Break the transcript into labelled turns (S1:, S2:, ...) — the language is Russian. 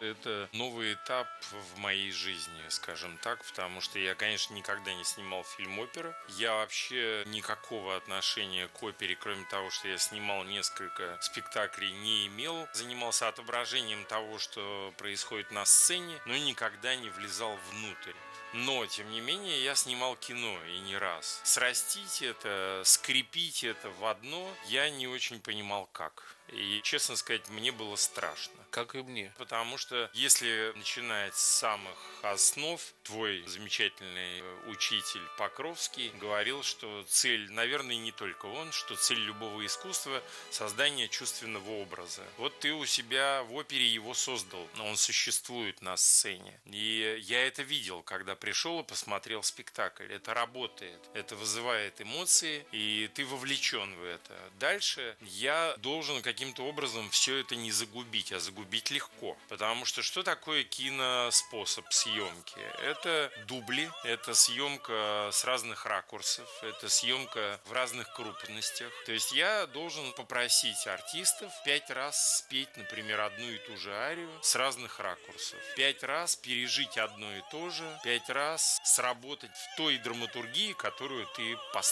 S1: Это новый этап в моей жизни, скажем так, потому что я, конечно, никогда не снимал фильм-опера. Я вообще никакого отношения к опере, кроме того, что я снимал несколько спектаклей, не имел. Занимался отображением того, что происходит на сцене, но никогда не влезал внутрь. Но, тем не менее, я снимал кино и не раз. Срастить это, скрепить это в одно я не очень понимал как. И, честно сказать, мне было страшно.
S2: Как и мне.
S1: Потому что если начинать с самых основ, твой замечательный учитель Покровский говорил, что цель, наверное, не только он, что цель любого искусства – создание чувственного образа. Вот ты у себя в опере его создал, но он существует на сцене. И я это видел, когда пришел и посмотрел спектакль. Это работает, это вызывает эмоции, и ты вовлечен в это. Дальше я должен каким-то образом все это не загубить, а загубить легко. Потому что такое киноспособ съемки? Это дубли, это съемка с разных ракурсов, это съемка в разных крупностях. То есть я должен попросить артистов 5 раз спеть, например, одну и ту же арию с разных ракурсов. 5 раз пережить одно и то же, 5 раз сработать в той драматургии, которую ты поставил.